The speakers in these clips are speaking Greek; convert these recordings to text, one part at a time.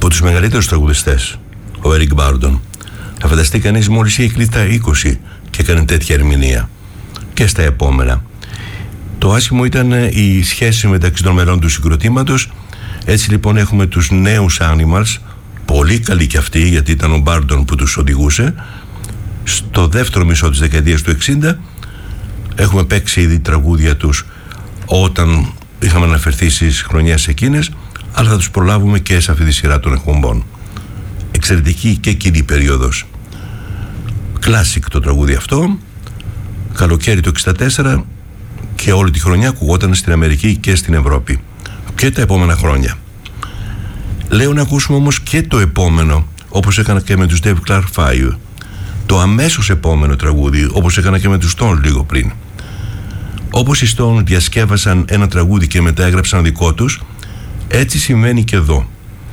Από τους μεγαλύτερους τραγουδιστές, ο Έρικ Μπάρντον. Θα φανταστεί κανείς, μόλις είχε κλείσει τα 20 και έκανε τέτοια ερμηνεία. Και στα επόμενα. Το άσχημο ήταν η σχέση μεταξύ των μελών του συγκροτήματος. Έτσι λοιπόν έχουμε τους νέους Animals, πολύ καλοί κι αυτοί, γιατί ήταν ο Μπάρντον που τους οδηγούσε. Στο δεύτερο μισό της δεκαετίας του 60 έχουμε παίξει ήδη τραγούδια τους όταν είχαμε αναφερθεί στις χρονιές εκείνες, αλλά θα τους προλάβουμε και σε αυτή τη σειρά των εκπομπών. Εξαιρετική και κοινή περίοδος. Κλάσικ το τραγούδι αυτό, καλοκαίρι το 64, και όλη τη χρονιά ακουγόταν στην Αμερική και στην Ευρώπη και τα επόμενα χρόνια. Λέω να ακούσουμε όμως και το επόμενο, όπως έκανα και με τους Dave Clark 5, το αμέσως επόμενο τραγούδι, όπως έκανα και με τους Stone λίγο πριν. Όπως οι Stone διασκεύασαν ένα τραγούδι και μετά έγραψαν δικό τους, έτσι συμβαίνει και εδώ.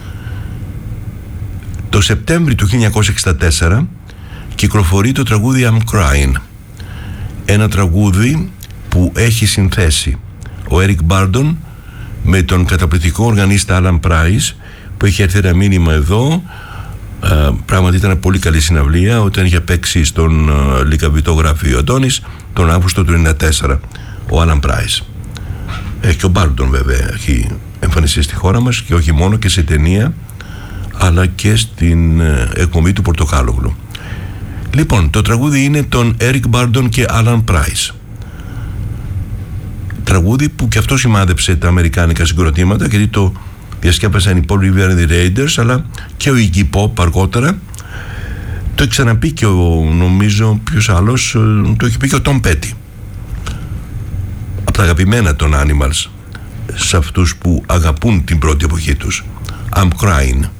Το Σεπτέμβρη του 1964 κυκλοφορεί το τραγούδι I'm Crying, ένα τραγούδι που έχει συνθέσει ο Έρικ Μπάρντον με τον καταπληκτικό οργανίστα Alan Price, που έχει έρθει ένα μήνυμα εδώ. Πράγματι ήταν πολύ καλή συναυλία όταν είχε παίξει στον Λυκαβητό Γραφείο Αντώνης τον Αύγουστο του 1994 ο Alan Price. Και ο Μπάρντον βέβαια έχει εμφανιστεί στη χώρα μας, και όχι μόνο, και σε ταινία, αλλά και στην εκπομπή του Πορτοκάλογλου. Λοιπόν, το τραγούδι είναι των Eric Burdon και Alan Price. Τραγούδι που και αυτό σημάδεψε τα αμερικάνικα συγκροτήματα, γιατί το διασκέπασαν οι Paul Revere and the Raiders, αλλά και ο Iggy Pop αργότερα. Το έχει ξαναπεί και νομίζω ποιος άλλος, το έχει πει και ο Tom Petty. Από τα αγαπημένα των Animals, σε αυτούς που αγαπούν την πρώτη εποχή τους. I'm Crying.